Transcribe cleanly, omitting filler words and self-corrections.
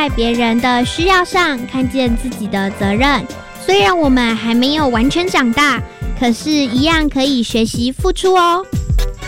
在别人的需要上看见自己的责任。虽然我们还没有完全长大，可是一样可以学习付出哦。